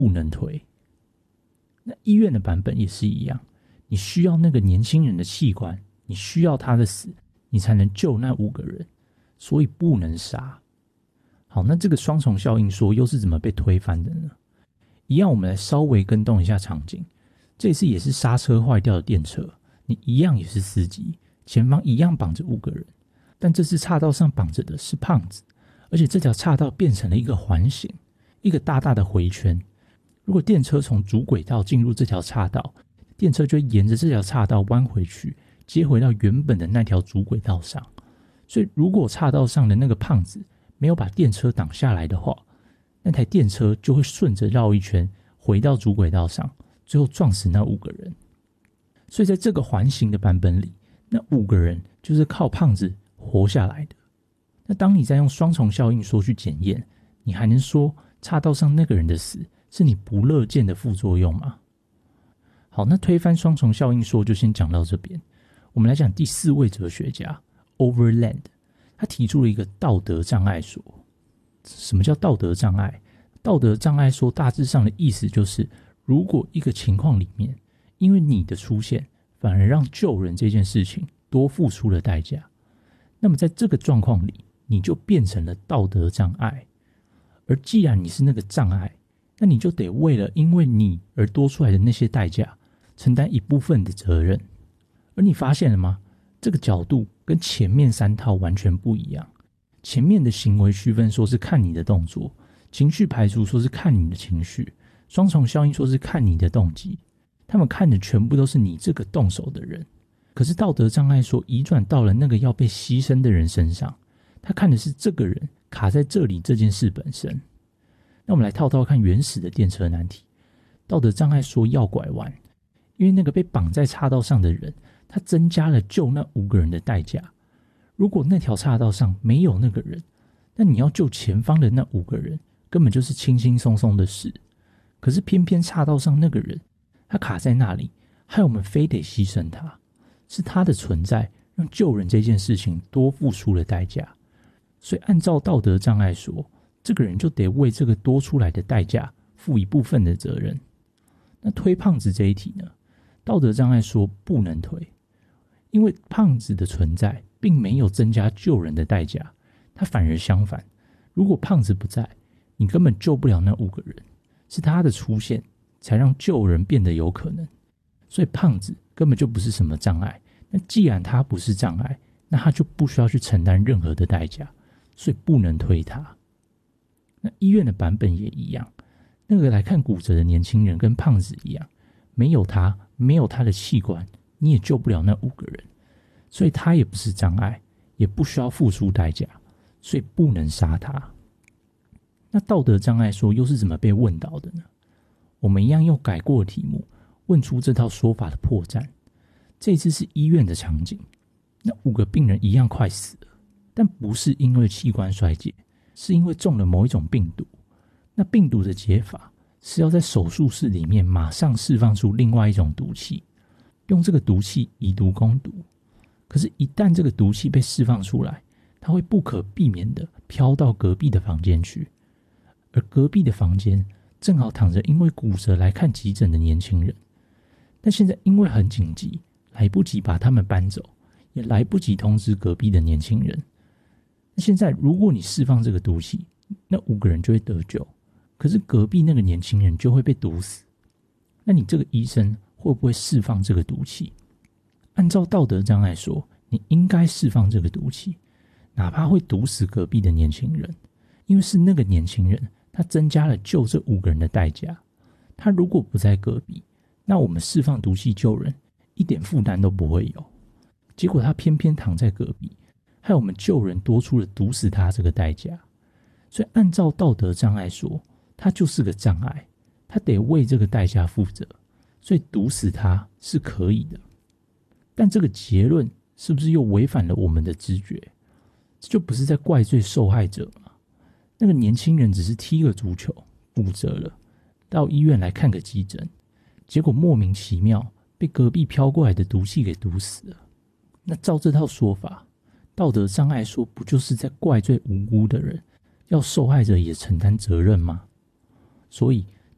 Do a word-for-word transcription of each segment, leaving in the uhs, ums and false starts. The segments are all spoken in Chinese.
不能推。那医院的版本也是一样，你需要那个年轻人的器官，你需要他的死，你才能救那五个人，所以不能杀。好，那这个双重效应说又是怎么被推翻的呢？一样，我们来稍微跟动一下场景。这次也是刹车坏掉的电车，你一样也是司机，前方一样绑着五个人，但这次岔道上绑着的是胖子，而且这条岔道变成了一个环形，一个大大的回圈。如果电车从主轨道进入这条岔道，电车就会沿着这条岔道弯回去，接回到原本的那条主轨道上。所以如果岔道上的那个胖子没有把电车挡下来的话，那台电车就会顺着绕一圈回到主轨道上，最后撞死那五个人。所以在这个环形的版本里，那五个人就是靠胖子活下来的。那当你再用双重效应说去检验，你还能说岔道上那个人的死是你不乐见的副作用吗？好，那推翻双重效应说就先讲到这边。我们来讲第四位哲学家 Overland， 他提出了一个道德障碍说。什么叫道德障碍？道德障碍说大致上的意思就是，如果一个情况里面，因为你的出现反而让救人这件事情多付出了代价，那么在这个状况里，你就变成了道德障碍。而既然你是那个障碍，那你就得为了因为你而多出来的那些代价承担一部分的责任。而你发现了吗？这个角度跟前面三套完全不一样。前面的行为区分说是看你的动作，情绪排除说是看你的情绪，双重效应说是看你的动机，他们看的全部都是你这个动手的人。可是道德障碍说移转到了那个要被牺牲的人身上，他看的是这个人卡在这里这件事本身。那我们来套套看原始的电车难题。道德障碍说要拐弯，因为那个被绑在岔道上的人，他增加了救那五个人的代价。如果那条岔道上没有那个人，那你要救前方的那五个人根本就是轻轻松松的事。可是偏偏岔道上那个人他卡在那里，害我们非得牺牲他，是他的存在让救人这件事情多付出了代价。所以按照道德障碍说，这个人就得为这个多出来的代价负一部分的责任。那推胖子这一题呢？道德障碍说不能推，因为胖子的存在并没有增加救人的代价，它反而相反。如果胖子不在，你根本救不了那五个人，是他的出现才让救人变得有可能。所以胖子根本就不是什么障碍。那既然他不是障碍，那他就不需要去承担任何的代价，所以不能推他。那医院的版本也一样，那个来看骨折的年轻人跟胖子一样，没有他，没有他的器官，你也救不了那五个人。所以他也不是障碍，也不需要付出代价，所以不能杀他。那道德障碍说又是怎么被问到的呢？我们一样用改过的题目问出这套说法的破绽。这次是医院的场景，那五个病人一样快死了，但不是因为器官衰竭，是因为中了某一种病毒。那病毒的解法是要在手术室里面马上释放出另外一种毒气，用这个毒气以毒攻毒。可是一旦这个毒气被释放出来，它会不可避免的飘到隔壁的房间去，而隔壁的房间正好躺着因为骨折来看急诊的年轻人。但现在因为很紧急，来不及把他们搬走，也来不及通知隔壁的年轻人。那现在如果你释放这个毒气，那五个人就会得救，可是隔壁那个年轻人就会被毒死。那你这个医生会不会释放这个毒气？按照道德障碍说，你应该释放这个毒气，哪怕会毒死隔壁的年轻人，因为是那个年轻人他增加了救这五个人的代价。他如果不在隔壁，那我们释放毒气救人一点负担都不会有。结果他偏偏躺在隔壁，害我们救人多出了毒死他这个代价。所以按照道德障碍说，他就是个障碍，他得为这个代价负责，所以毒死他是可以的。但这个结论是不是又违反了我们的知觉？这就不是在怪罪受害者吗？那个年轻人只是踢个足球骨折了，到医院来看个急诊，结果莫名其妙被隔壁飘过来的毒气给毒死了。那照这套说法，道德障碍说不就是在怪罪无辜的人，要受害者也承担责任吗？所以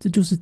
这就是